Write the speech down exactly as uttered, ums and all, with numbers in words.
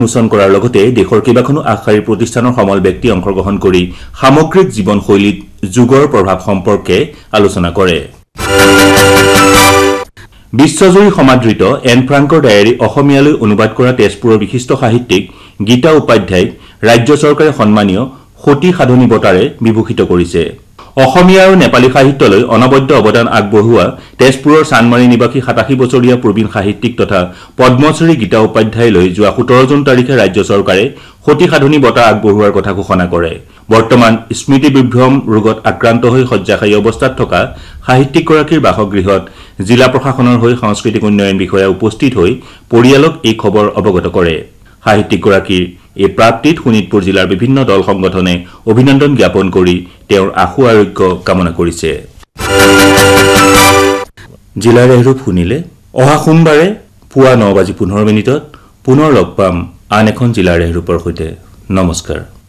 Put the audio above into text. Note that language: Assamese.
উন্মোচন কৰাৰ লগতে দেশৰ কেইবাখনো আগশাৰীৰ প্ৰতিষ্ঠানৰ সমল ব্যক্তি অংশগ্ৰহণ কৰি সামগ্ৰিক জীৱনশৈলীত যুগৰ প্ৰভাৱ সম্পৰ্কে আলোচনা কৰে। বিশ্বজুৰি সমাদৃত এন ফ্ৰাংকৰ ডায়েৰী অসমীয়ালৈ অনুবাদ কৰা তেজপুৰৰ বিশিষ্ট সাহিত্যিক গীতা উপাধ্যায়ক ৰাজ্য চৰকাৰে সন্মানীয় সতী সাধনী বঁটাৰে বিভূষিত কৰিছে। অসমীয়া আৰু নেপালী সাহিত্যলৈ অনবদ্য অৱদান আগবঢ়োৱা তেজপুৰৰ চানমাৰী নিবাসী সাতাশী বছৰীয়া প্ৰবীণ সাহিত্যিক তথা পদ্মশ্ৰী গীতা উপাধ্যায়লৈ যোৱা সোতৰ জুন তাৰিখে ৰাজ্য চৰকাৰে সতী সাধনী বঁটা আগবঢ়োৱাৰ কথা ঘোষণা কৰে। বৰ্তমান স্মৃতি বিভ্ৰম ৰোগত আক্ৰান্ত হৈ শয্যাশায়ী অৱস্থাত থকা সাহিত্যিকগৰাকীৰ বাসগৃহত জিলা প্ৰশাসনৰ হৈ সাংস্কৃতিক উন্নয়ন বিষয়া উপস্থিত হৈ পৰিয়ালক এই খবৰ অৱগত কৰে। সাহিত্যিকগৰাকীৰ এই প্ৰাপ্তিত শোণিতপুৰ জিলাৰ বিভিন্ন দল সংগঠনে অভিনন্দন জ্ঞাপন কৰি তেওঁৰ আশু আৰোগ্য কামনা কৰিছে। জিলাৰ এৰূপ শুনিলে অহা সোমবাৰে পুৱা ন বাজি পোন্ধৰ মিনিটত পুনৰ লগ পাম আন এখন জিলাৰ এৰূপৰ সৈতে। নমস্কাৰ।